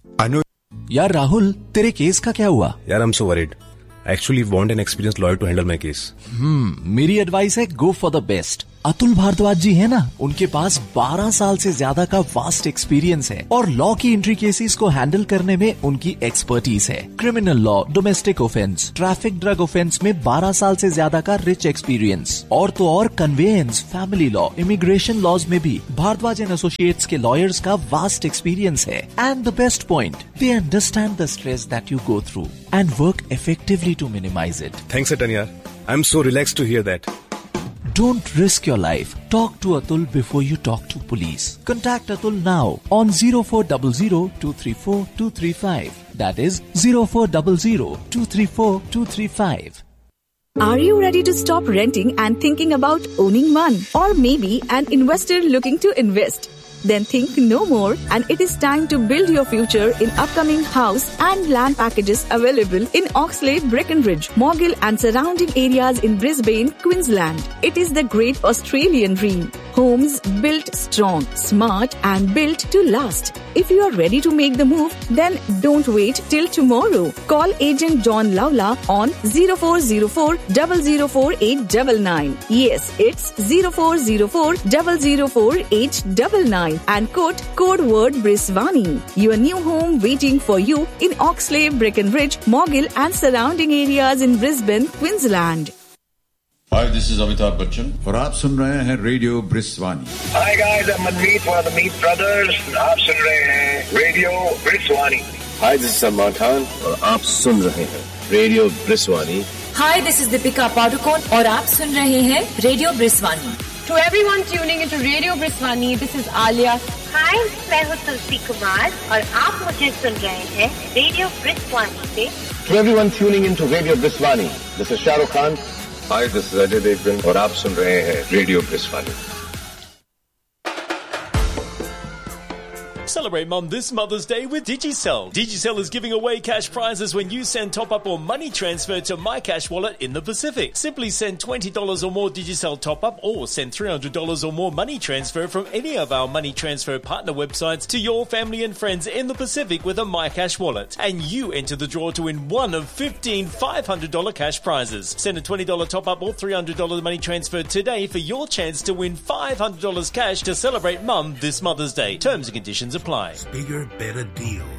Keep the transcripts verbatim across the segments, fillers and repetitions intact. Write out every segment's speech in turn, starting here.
I know. यार राहुल, तेरे case का क्या हुआ? यार I'm so worried. I actually want an experienced lawyer to handle my case. हम्म, मेरी एडवाइस है go for the best. Atul Bhardwaj जी है ना, उनके पास बारह साल से ज्यादा का वास्ट एक्सपीरियंस है और लॉ की एंट्री केसेस को हैंडल करने में उनकी एक्सपर्टीज है। Criminal law, domestic offence, traffic, drug offence में बारह साल से ज्यादा का रिच एक्सपीरियंस। और तो और conveyance, family law, immigration laws में भी भारद्वाज एंड एसोसिएट्स के लॉयर्स का वास्ट एक्सपीरियंस है। And the best point, they understand the stress that you go through and work effectively to minimise it. Thanks, Atan yaar. I'm so relaxed to hear that. Don't risk your life. Talk to Atul before you talk to police. Contact Atul now on zero four zero zero two three four two three five. That is zero four zero zero two three four two three five. Are you ready to stop renting and thinking about owning one? Or maybe an investor looking to invest? Then think no more, and it is time to build your future in upcoming house and land packages available in Oxlade, Breckenridge, Morgill and surrounding areas in Brisbane, Queensland. It is the great Australian dream. Homes built strong, smart and built to last. If you are ready to make the move, then don't wait till tomorrow. Call agent John Lawla on zero four zero four zero zero four eight nine nine. Yes, it's zero four zero four zero zero four eight nine nine. And quote code word Brisbane. Your new home waiting for you in Oxlade, Breckenridge, Morgill and surrounding areas in Brisbane, Queensland. Hi, this is Amitabh Bachchan. और आप सुन रहे हैं radio ब्रिस्वानी। Hi guys, I'm Manmeet for the Meet Brothers. आप सुन रहे हैं radio ब्रिस्वानी। Hi, this is Salman Khan और आप सुन रहे हैं radio ब्रिस्वानी। Hi, this is Deepika Padukone और आप सुन रहे हैं radio ब्रिस्वानी। To everyone tuning into Radio Briswani, this is Alia. Hi, मैं हूँ तुलसी कुमार और आप मुझे सुन रहे हैं रेडियो ब्रिस्वानी से। To everyone tuning into Radio Briswani, this is Shah Rukh Khan. Hi, this is Ajay Devgan और आप सुन रहे हैं radio ब्रिस्वानी। Celebrate Mum this Mother's Day with Digicel. Digicel is giving away cash prizes when you send top-up or money transfer to My Cash Wallet in the Pacific. Simply send twenty dollars or more Digicel top-up or send three hundred dollars or more money transfer from any of our money transfer partner websites to your family and friends in the Pacific with a My Cash Wallet. And you enter the draw to win one of fifteen five hundred dollars cash prizes. Send a twenty dollars top-up or three hundred dollars money transfer today for your chance to win five hundred dollars cash to celebrate Mum this Mother's Day. Terms and conditions apply. Bigger, better deal.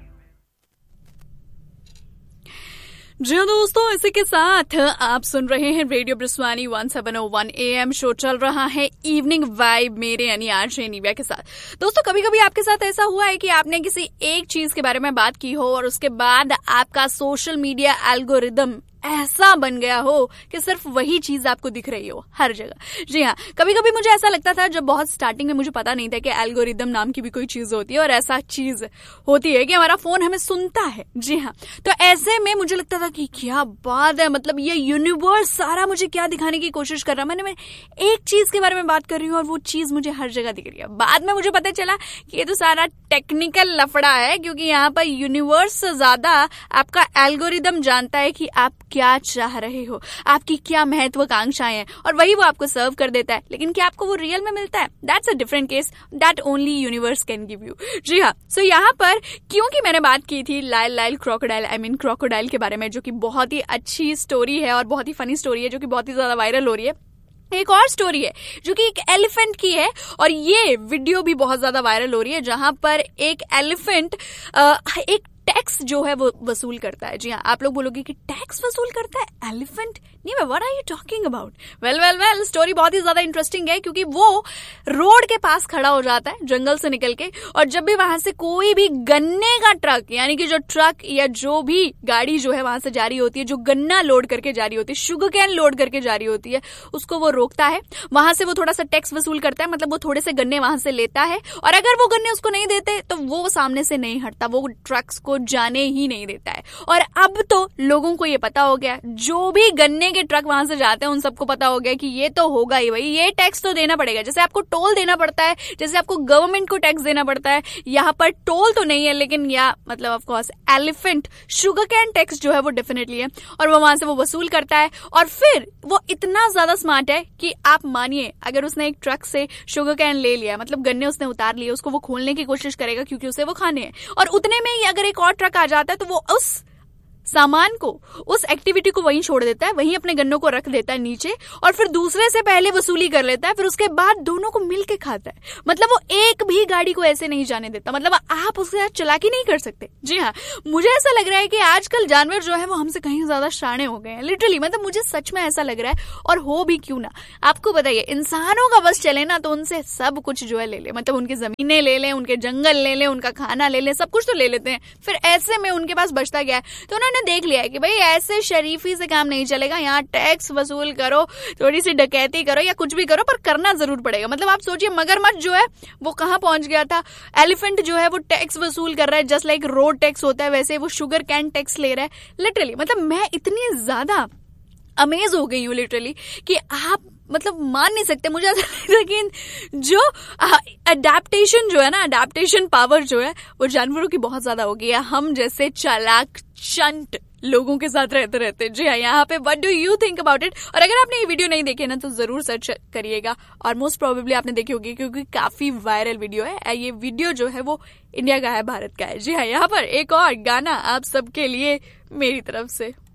जी दोस्तों, इसी के साथ आप सुन रहे हैं radio ब्रिस्वानी one seven O one A M. Show चल रहा है इवनिंग वाइब मेरे यानी आरजे निव्या के साथ। दोस्तों, कभी कभी आपके साथ ऐसा हुआ है कि आपने किसी एक चीज के बारे में बात की हो और उसके बाद आपका सोशल मीडिया एल्गोरिदम ऐसा बन गया हो कि सिर्फ वही चीज आपको दिख रही हो हर जगह। जी हाँ, कभी कभी मुझे ऐसा लगता था जब बहुत स्टार्टिंग में मुझे पता नहीं था कि एल्गोरिदम नाम की भी कोई चीज होती है और ऐसा चीज होती है कि हमारा फोन हमें सुनता है। जी हाँ, तो ऐसे में मुझे लगता था कि क्या बात है, मतलब ये यूनिवर्स सारा मुझे क्या दिखाने की कोशिश कर रहा है। मैंने मैं एक चीज के बारे में बात कर रही हूँ और वो चीज मुझे हर जगह दिख रही है। बाद में मुझे पता चला कि ये तो सारा टेक्निकल लफड़ा है, क्योंकि यहाँ पर यूनिवर्स से ज्यादा आपका एल्गोरिदम जानता है कि आप क्या चाह रहे हो, आपकी क्या महत्वाकांक्षाएं हैं, और वही वो आपको सर्व कर देता है। लेकिन क्या आपको वो रियल में मिलता है? That's a different case that only universe can give you. जी हाँ, सो यहाँ पर क्योंकि मैंने बात की थी लाइल लाइल क्रोकोडाइल आई मीन क्रोकोडाइल के बारे में, जो कि बहुत ही अच्छी स्टोरी है और बहुत ही फनी स्टोरी है, जो कि बहुत ही ज्यादा वायरल हो रही है। एक और स्टोरी है जो कि एक एलिफेंट की है और ये वीडियो भी बहुत ज्यादा वायरल हो रही है, जहां पर एक एलिफेंट एक टैक्स जो है वो वसूल करता है। जी हाँ, आप लोग बोलोगे कि टैक्स वसूल करता है एलिफेंट? नहीं, what are you talking about? Well well well story बहुत ही ज्यादा इंटरेस्टिंग है, क्योंकि वो रोड के पास खड़ा हो जाता है जंगल से निकल के, और जब भी वहां से कोई भी गन्ने का ट्रक यानी कि जो ट्रक या जो भी गाड़ी जो है वहां से जा रही होती है, जो गन्ना लोड करके जा रही होती है, शुगर कैन लोड करके जा रही होती है, उसको वो रोकता है। वहां से वो थोड़ा सा टैक्स वसूल करता है, मतलब वो थोड़े से गन्ने वहां से लेता है, और अगर वो गन्ने उसको नहीं देते तो वो सामने से नहीं हटता, वो ट्रक्स को जाने ही नहीं देता है। और अब तो लोगों को ये पता हो गया, जो भी गन्ने के ट्रक वहां से जाते हैं उन सबको पता हो गया कि ये तो होगा ही भाई, ये टैक्स तो देना पड़ेगा। जैसे आपको टोल देना पड़ता है, जैसे आपको गवर्नमेंट को टैक्स देना पड़ता है, यहाँ पर टोल तो नहीं है लेकिन या मतलब of course elephant sugar cane tax जो है वो डेफिनेटली है, और वो वहां से वो वसूल करता है। और फिर वो इतना ज्यादा स्मार्ट है कि आप मानिए अगर उसने एक ट्रक से शुगर कैन ले लिया, मतलब गन्ने उसने उतार लिए, उसको वो खोलने की कोशिश करेगा क्योंकि उसे वो खाने हैं, और उतने में ही अगर एक और ट्रक आ जाता है तो वो उस सामान को, उस एक्टिविटी को वहीं छोड़ देता है, वहीं अपने गन्नों को रख देता है नीचे, और फिर दूसरे से पहले वसूली कर लेता है, फिर उसके बाद दोनों को मिलके खाता है। मतलब वो एक भी गाड़ी को ऐसे नहीं जाने देता, मतलब आप उसके साथ चालाकी नहीं कर सकते। जी हाँ, मुझे ऐसा लग रहा है कि आजकल जानवर जो है वो हमसे कहीं ज्यादा शाणे हो गए हैं, लिटरली। मतलब मुझे सच में ऐसा लग रहा है, और हो भी क्यों ना। आपको बताइए, इंसानों का बस चले ना तो उनसे सब कुछ जो है ले ले, मतलब उनकी जमीनें ले लें, उनके जंगल ले लें, उनका खाना ले लें, सब कुछ तो ले लेते हैं। फिर ऐसे में उनके पास बचता गया है, तो उन्होंने देख लिया है कि भाई ऐसे शरीफी से काम नहीं चलेगा, यहाँ टैक्स वसूल करो, थोड़ी सी डकैती करो या कुछ भी करो, पर करना जरूर पड़ेगा। मतलब आप सोचिए, मगरमच्छ जो है वो कहां पहुंच गया था, एलिफेंट जो है वो टैक्स वसूल कर रहा है, जस्ट लाइक रोड टैक्स होता है वैसे वो शुगर कैन टैक्स ले रहा है। लिटरली मतलब मैं इतनी ज्यादा अमेज हो गई हूँ लिटरली कि आप मतलब मान नहीं सकते। मुझे ऐसा लगता है कि जो अडेप्टेशन जो है ना, अडेप्टेशन पावर जो है वो जानवरों की बहुत ज्यादा हो गई है, हम जैसे चालाक चंट लोगों के साथ रहते रहते। जी हाँ, यहाँ पे what do you think about it. और अगर आपने ये वीडियो नहीं देखे ना तो जरूर सर्च करिएगा, और मोस्ट प्रोबेबली आपने देखी होगी क्योंकि काफी वायरल वीडियो है। ये वीडियो जो है वो इंडिया का है, भारत का है। जी हाँ, यहाँ पर एक और गाना आप सबके लिए मेरी तरफ से।